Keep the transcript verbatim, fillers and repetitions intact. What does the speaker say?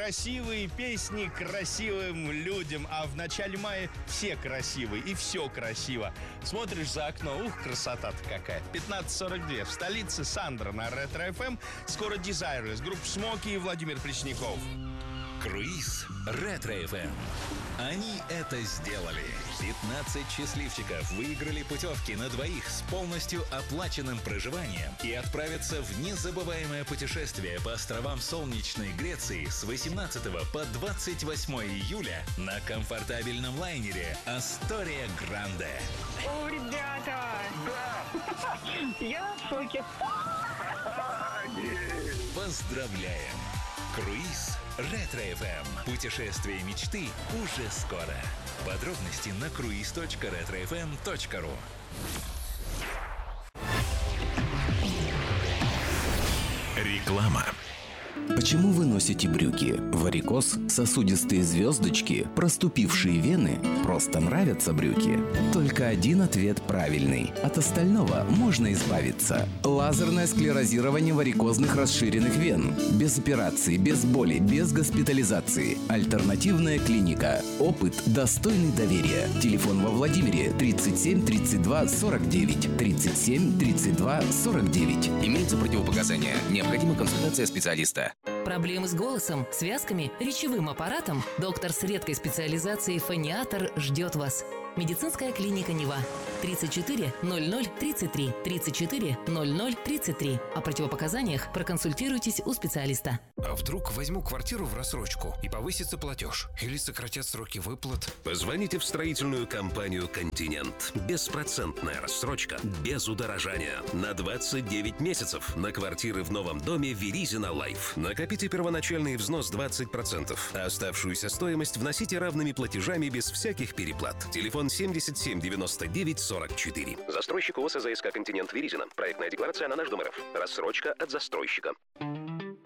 Красивые песни красивым людям, а в начале мая все красивые и все красиво. Смотришь за окно, ух, красота-то какая. пятнадцать сорок два. В столице Сандра на Ретро эф эм. Скоро Desireless, группа Смоки и Владимир Пресняков. Круиз Ретро эф эм. Они это сделали. пятнадцать счастливчиков выиграли путевки на двоих с полностью оплаченным проживанием и отправятся в незабываемое путешествие по островам солнечной Греции с восемнадцатого по двадцать восьмое июля на комфортабельном лайнере «Астория Гранде». О, ребята! Да! Я в шоке. Поздравляем! Круиз Ретро эф эм. Путешествие мечты уже скоро. Подробности на круиз точка ретро эф эм точка ру. Реклама. Почему вы носите брюки? Варикоз, сосудистые звездочки, проступившие вены? Просто нравятся брюки? Только один ответ правильный. От остального можно избавиться. Лазерное склерозирование варикозных расширенных вен. Без операции, без боли, без госпитализации. Альтернативная клиника. Опыт, достойный доверия. Телефон во Владимире тридцать семь тридцать два сорок девять. тридцать семь тридцать два сорок девять. Имеются противопоказания. Необходима консультация специалиста. Проблемы с голосом, связками, речевым аппаратом? Доктор с редкой специализацией фониатор ждет вас. Медицинская клиника Нева. тридцать четыре ноль ноль тридцать три. тридцать четыре ноль ноль тридцать три. О противопоказаниях проконсультируйтесь у специалиста. А вдруг возьму квартиру в рассрочку и повысится платеж? Или сократят сроки выплат? Позвоните в строительную компанию «Континент». Беспроцентная рассрочка, без удорожания. На двадцать девять месяцев. На квартиры в новом доме Веризина Лайф. Накопите первоначальный взнос двадцать процентов. А оставшуюся стоимость вносите равными платежами без всяких переплат. Телефон семьдесят семь девяносто девять сорок четыре. Застройщик ОСЗСК «Континент» Веризина. Проектная декларация на наш дом РФ. Рассрочка от застройщика.